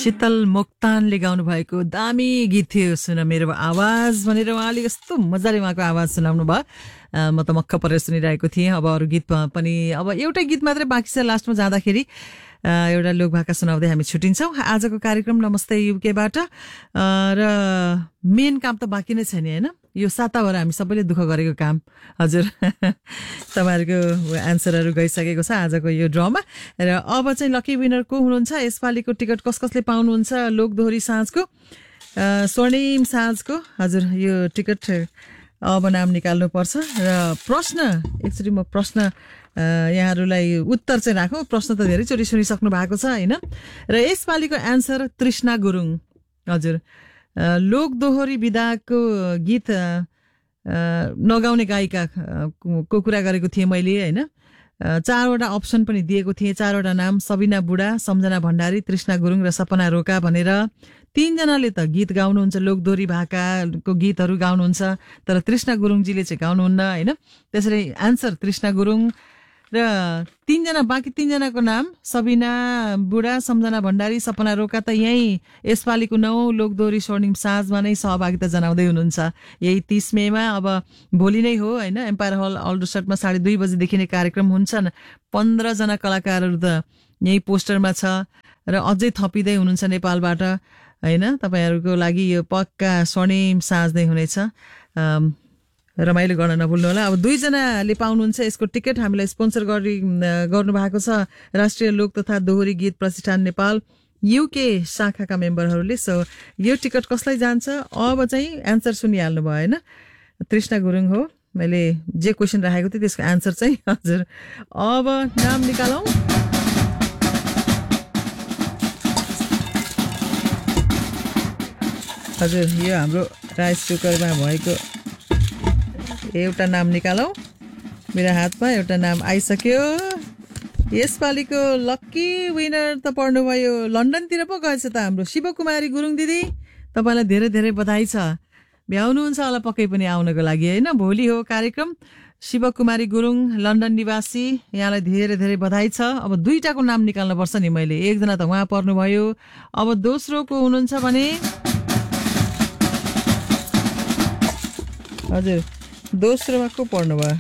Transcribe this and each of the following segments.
शीतल मोक्तानले गाउनु भएको दामी गीत थियो सुन मेरो आवाज भनेर उहाँले कस्तो मजाले उहाँको आवाज सुनाउनु भयो। म त मक्ख परेर सुनिरहेको थिएँ। अब अरू गीत पनि अब एउटै गीत मात्रै बाँकी छ लास्टमा जाँदाखेरि एउटा लोकभाका सुनाउँदै हामी छुटिन्छौँ आजको कार्यक्रम नमस्ते युकेबाट। र मेन काम त बाँकी नै छ नि होइन, यो साताभर हामी सबैले दुःख गरेको काम। हजुर तपाईँहरूको एन्सरहरू गइसकेको छ आजको यो ड्रमा। र अब चाहिँ लकी विनर को हुनुहुन्छ, यसपालिको टिकट कसले पाउनुहुन्छ लोकदोहोरी साँझको, स्वर्णिम साँझको। हजुर यो टिकट अब नाम निकाल्नु पर्छ। र प्रश्न एकचोटि म प्रश्न यहाँहरूलाई उत्तर चाहिँ राखौँ, प्रश्न त धेरैचोटि सुनिसक्नु भएको छ होइन। र यसपालिको एन्सर तृष्णा गुरुङ। हजुर लोकदोहोरी विधाको गीत नगाउने गायिका को कुरा गरेको थिएँ मैले होइन। 4वटा अप्सन पनि दिएको थिएँ, 4वटा नाम सबिना बुढा, सम्झना भण्डारी, तृष्णा गुरुङ र सपना रोका भनेर। 3 जनाले त गीत गाउनुहुन्छ, लोकदोहोरी भाकाको गीतहरू गाउनुहुन्छ, तर तृष्णा गुरुङजीले चाहिँ गाउनुहुन्न होइन। त्यसरी एन्सर तृष्णा गुरुङ। र 3 जना बाँकी 3 जनाको नाम सबिना बुढा, सम्झना भण्डारी, सपना रोका त यही यसपालिको 9 लोकदोहोरी स्वर्णिम साँझमा नै सहभागिता जनाउँदै हुनुहुन्छ। यही 30 मेमा अब भोलि नै हो होइन। एम्पायर हल अल्डरसटमा 2:30 बजेदेखि नै कार्यक्रम हुन्छन्। 15 जना कलाकारहरू त यही पोस्टरमा छ र अझै थपिँदै हुनुहुन्छ नेपालबाट होइन। तपाईँहरूको लागि यो पक्का स्वर्णिम साँझ नै हुनेछ, रमाइलो गर्न नभुल्नु होला। अब 2 जनाले पाउनुहुन्छ यसको टिकट। हामीलाई स्पोन्सर गर्नु भएको छ राष्ट्रिय लोक तथा दोहोरी गीत प्रतिष्ठान नेपाल युके शाखाका मेम्बरहरूले। सो यो टिकट कसलाई जान्छ अब चाहिँ एन्सर सुनिहाल्नु भयो होइन। तृष्णा गुरुङ हो, मैले जे क्वेसन राखेको थिएँ त्यसको एन्सर चाहिँ। हजुर अब नाम निकालौँ। हजुर यो हाम्रो राइस कुकरमा भएको एउटा नाम निकालौँ। मेरो हातमा एउटा नाम आइसक्यो। यसपालिको लक्की विनर त पर्नुभयो, लन्डनतिर पो गएछ त हाम्रो शिवकुमारी गुरुङ दिदी। तपाईँलाई धेरै धेरै बधाई छ। भ्याउनुहुन्छ होला पक्कै पनि आउनको लागि होइन। भोलि हो कार्यक्रम। शिवकुमारी गुरुङ लन्डन निवासी, यहाँलाई धेरै धेरै बधाई छ। अब 2टाको नाम निकाल्नुपर्छ नि मैले, एकजना त उहाँ पर्नुभयो। अब दोस्रोको हुनुहुन्छ भने हजुर दोस्रोमा को पर्नुभयो,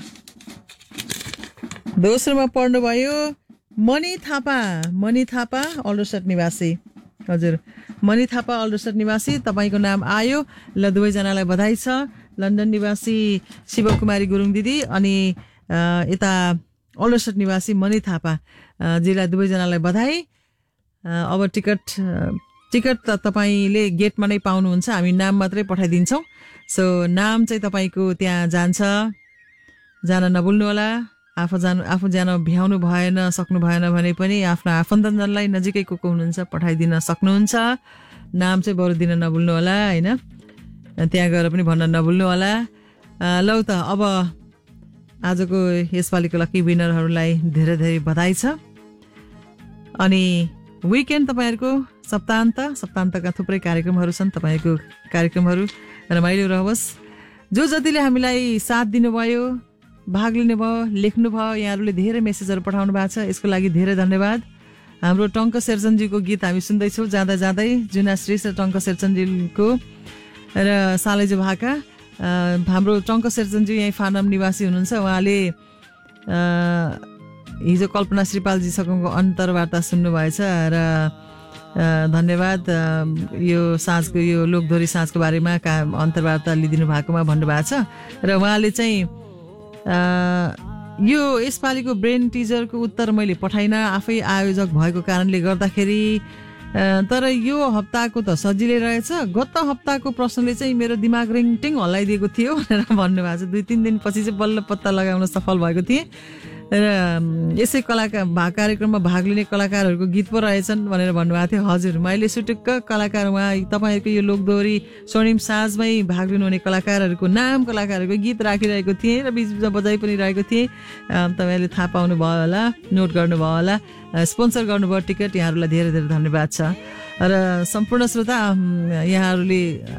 दोस्रोमा पर्नुभयो मणि थापा। मणि थापा अल्डरसट निवासी। हजुर मणि थापा अल्डरसट निवासी, तपाईँको नाम आयो। ल 2 जनालाई बधाई छ, लन्डन निवासी शिवकुमारी गुरुङ दिदी अनि यता अल्डरसट निवासी मणि थापा जीलाई 2 जनालाई बधाई। अब टिकट त तपाईँले गेटमा नै पाउनुहुन्छ, हामी नाम मात्रै पठाइदिन्छौँ। सो नाम चाहिँ तपाईँको त्यहाँ जान्छ, जान नभुल्नु होला। आफू जान भ्याउनु भएन, सक्नु भएन भने पनि आफ्नो आफन्तजनलाई नजिकैको को हुनुहुन्छ पठाइदिन सक्नुहुन्छ। नाम चाहिँ बरु दिन नभुल्नु होला होइन, त्यहाँ गएर पनि भन्न नभुल्नु होला। लौ त अब आजको यसपालिको लकी विनरहरूलाई धेरै धेरै बधाई छ। अनि विकेन्ड तपाईँहरूको सप्ताहन्तका थुप्रै कार्यक्रमहरू छन्। तपाईँहरूको कार्यक्रमहरू रमाइलो रहोस्। जो जतिले हामीलाई साथ दिनुभयो, भाग लिनुभयो, लेख्नुभयो, यहाँहरूले धेरै मेसेजहरू पठाउनु भएको छ, यसको लागि धेरै धन्यवाद। हाम्रो टङ्क शेरचन्दजीको गीत हामी सुन्दैछौँ जाँदा जाँदै, जुना श्रेष्ठ र टङ्क शेरचन्दजीको र सालेजो भाका। हाम्रो टङ्क शेरचन्दजी यहीँ फानम निवासी हुनुहुन्छ। उहाँले हिजो कल्पना श्रीपालजीसँगको अन्तर्वार्ता सुन्नुभएछ र धन्यवाद। यो साँझको यो लोकदोहोरी साँझको बारेमा अन्तर्वार्ता लिइदिनु भएकोमा भन्नुभएको छ। र उहाँले चाहिँ यो यसपालिको ब्रेन टिजरको उत्तर मैले पठाइनँ, आफै आयोजक भएको कारणले गर्दाखेरि। तर यो हप्ताको त सजिलै रहेछ, गत हप्ताको प्रश्नले चाहिँ मेरो दिमाग रिङटिङ हल्लाइदिएको थियो भनेर भन्नुभएको छ। 2-3 दिनपछि चाहिँ बल्ल पत्ता लगाउन सफल भएको थिएँ। र यसै कार्यक्रममा भाग लिने कलाकारहरूको गीत पो रहेछन् भनेर भन्नुभएको थियो। हजुर मैले सुटुक्क कलाकार उहाँ तपाईँहरूको यो लोकदोहोरी स्वर्णिम साँझमै भाग लिनुहुने कलाकारहरूको गीत राखिरहेको थिएँ र बिचमा बजाइ पनि रहेको थिएँ। तपाईँहरूले थाहा पाउनु भयो होला, नोट गर्नुभयो होला, स्पोन्सर गर्नुभयो टिकट। यहाँहरूलाई धेरै धेरै धन्यवाद छ। र सम्पूर्ण श्रोता यहाँहरूले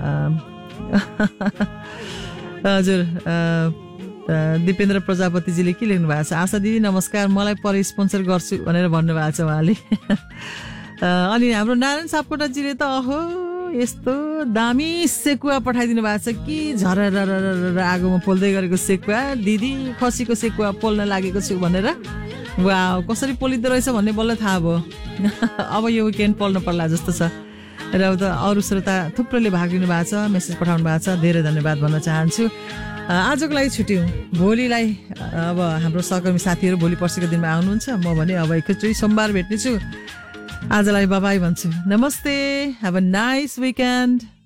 हजुर दिपेन्द्र प्रजापतिजीले के लेख्नु भएको छ, आशा दिदी नमस्कार, मलाई पर स्पोन्सर गर्छु भनेर भन्नुभएको छ उहाँले। अनि हाम्रो नारायण सापकोटाजीले त अहो यस्तो दामी सेकुवा पठाइदिनु भएको छ कि झरर आगोमा पोल्दै गरेको सेकुवा दिदी खसीको सेकुवा पोल्न लागेको छु भनेर वाउ कसरी पोलिँदो रहेछ भन्ने बल्ल थाहा भयो अब यो विकेन्ड पोल्न पर्ला जस्तो छ र अरू श्रोता थुप्रोले भाग लिनु भएको छ मेसेज पठाउनु भएको छ धेरै धन्यवाद भन्न चाहन्छु आजको लागि छुट्यौँ भोलिलाई अब हाम्रो सहकर्मी साथीहरू भोलि पर्सिको दिनमा आउनुहुन्छ म भने अब एकैचोटि सोमबार भेट्नेछु आजलाई बाबाई भन्छु नमस्ते हेभ अ नाइस विकेन्ड